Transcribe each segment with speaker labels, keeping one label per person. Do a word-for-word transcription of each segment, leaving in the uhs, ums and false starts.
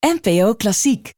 Speaker 1: N P O Klassiek.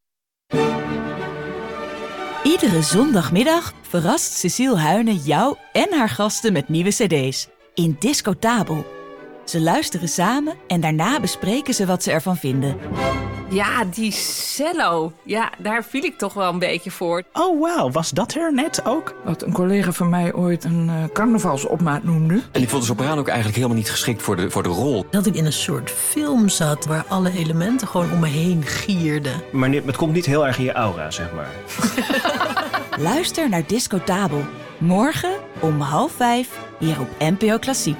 Speaker 1: Iedere zondagmiddag verrast Cecile Huyne jou en haar gasten met nieuwe cd's in Discotabel. Ze luisteren samen en daarna bespreken ze wat ze ervan vinden.
Speaker 2: Ja, die cello. Ja, daar viel ik toch wel een beetje voor.
Speaker 3: Oh, wauw. Was dat er net ook?
Speaker 4: Wat een collega van mij ooit een uh, carnavalsopmaat noemde.
Speaker 5: En ik vond de sopraan ook eigenlijk helemaal niet geschikt voor de, voor de rol.
Speaker 6: Dat ik in een soort film zat waar alle elementen gewoon om me heen gierden.
Speaker 7: Maar het komt niet heel erg in je aura, zeg maar.
Speaker 1: Luister naar Discotabel. Morgen om half vijf hier op N P O Klassiek.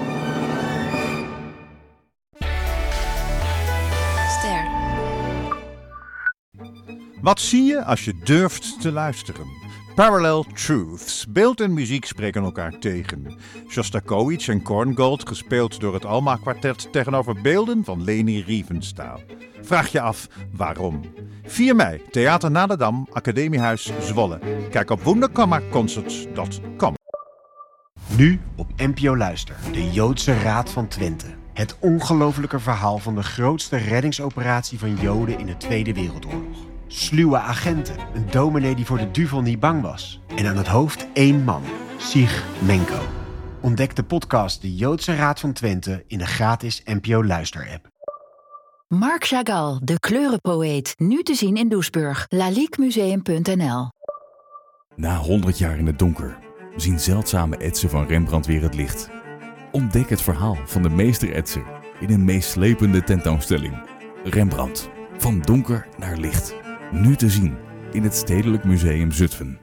Speaker 8: Wat zie je als je durft te luisteren? Parallel Truths. Beeld en muziek spreken elkaar tegen. Shostakovich en Korngold, gespeeld door het Alma Kwartet tegenover beelden van Leni Riefenstahl. Vraag je af waarom? vier mei, Theater Na de Dam, Academiehuis Zwolle. Kijk op wunderkammerconcerts punt com.
Speaker 9: Nu op N P O Luister, de Joodse Raad van Twente. Het ongelofelijke verhaal van de grootste reddingsoperatie van Joden in de Tweede Wereldoorlog. Sluwe agenten, een dominee die voor de duivel niet bang was. En aan het hoofd één man, Sig Menko. Ontdek de podcast De Joodse Raad van Twente in de gratis N P O Luister-app.
Speaker 10: Marc Chagall, de kleurenpoëet, nu te zien in Doesburg. laliquemuseum punt n l.
Speaker 11: Na honderd jaar in het donker zien zeldzame etsen van Rembrandt weer het licht. Ontdek het verhaal van de meesteretser in een meeslepende tentoonstelling. Rembrandt, van donker naar licht. Nu te zien in het Stedelijk Museum Zutphen.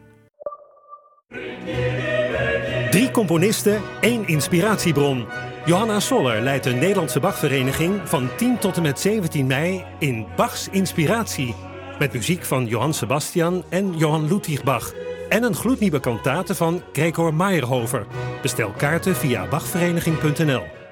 Speaker 12: Drie componisten, één inspiratiebron. Johanna Soller leidt de Nederlandse Bachvereniging van tien tot en met zeventien mei in Bachs Inspiratie. Met muziek van Johann Sebastian en Johann Ludwig Bach. En een gloednieuwe kantate van Gregor Meyerhofer. Bestel kaarten via bachvereniging punt n l.